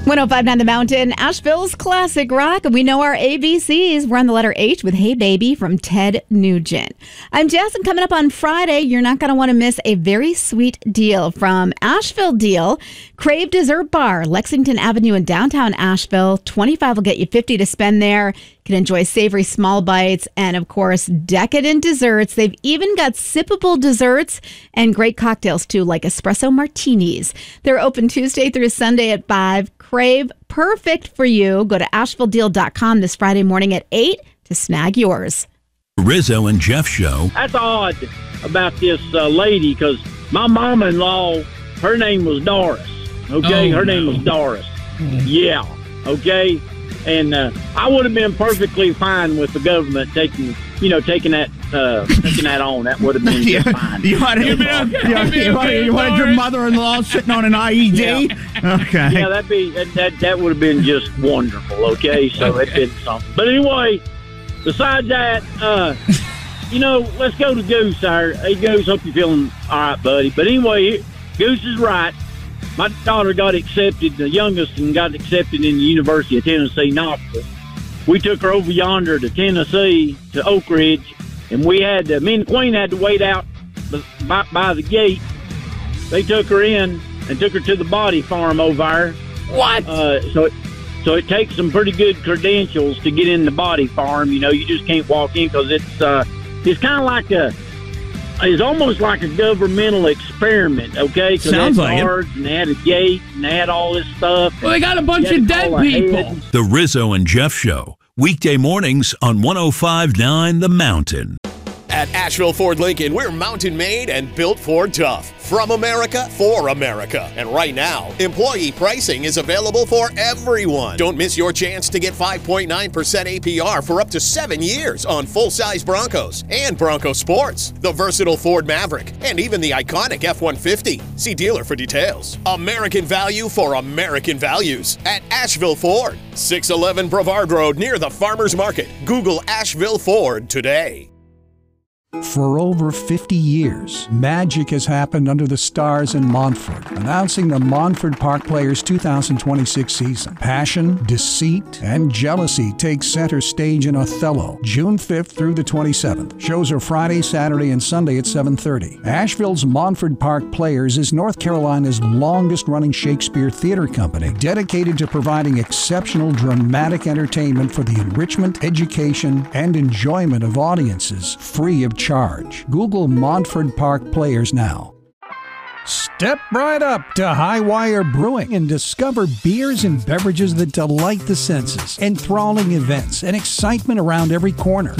105.9 The Mountain, Asheville's classic rock. We know our ABCs. We're on the letter H with Hey Baby from Ted Nugent. I'm Jess, and coming up on Friday, you're not going to want to miss a very sweet deal from Asheville Deal. Crave Dessert Bar, Lexington Avenue in downtown Asheville. $25 will get you $50 to spend there. You can enjoy savory small bites and, of course, decadent desserts. They've even got sippable desserts and great cocktails, too, like espresso martinis. They're open Tuesday through Sunday at 5. Crave, perfect for you. Go to AshevilleDeal.com this Friday morning at 8 to snag yours. Rizzo and Jeff Show. That's odd about this lady, because my mama-in-law, her name was Doris. Okay, her name was Doris. Yeah, okay. And I would have been perfectly fine with the government taking that on. That would have been just fine. You wanted your mother-in-law sitting on an IED? Yeah. Okay. Yeah, that would have been just wonderful. Okay, so it's been something. But anyway, besides that, let's go to Goose. Hey, Goose, hope you're feeling all right, buddy. But anyway, Goose is right. My daughter got accepted, the youngest, and got accepted in the University of Tennessee, Knoxville. We took her over yonder to Tennessee, to Oak Ridge, and me and the Queen had to wait out by the gate. They took her in and took her to the body farm over there. What? So it takes some pretty good credentials to get in the body farm. You just can't walk in, because it's kind of like it's almost like a governmental experiment, okay? Sounds like it. And they had a gate, and they had all this stuff. Well, they got a bunch of dead people. The Rizzo and Jeff Show. Weekday mornings on 105.9 The Mountain. At Asheville Ford Lincoln, we're mountain made and built for tough. From America, for America. And right now, employee pricing is available for everyone. Don't miss your chance to get 5.9% APR for up to 7 years on full-size Broncos and Bronco Sports, the versatile Ford Maverick, and even the iconic F-150. See dealer for details. American value for American values at Asheville Ford. 611 Brevard Road near the Farmers Market. Google Asheville Ford today. For over 50 years, magic has happened under the stars in Montford, announcing the Montford Park Players 2026 season. Passion, deceit, and jealousy take center stage in Othello, June 5th through the 27th. Shows are Friday, Saturday, and Sunday at 7:30. Asheville's Montford Park Players is North Carolina's longest-running Shakespeare theater company, dedicated to providing exceptional dramatic entertainment for the enrichment, education, and enjoyment of audiences, free of charge. Google Montford Park Players now. Step right up to Highwire Brewing and discover beers and beverages that delight the senses, enthralling events, and excitement around every corner.